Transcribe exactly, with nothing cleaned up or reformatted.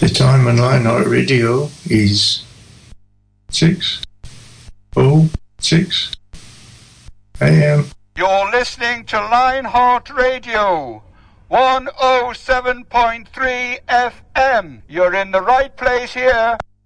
The time on Lionheart Radio is six oh six a.m. You're listening to Lionheart Radio, one oh seven point three F M. You're in the right place here.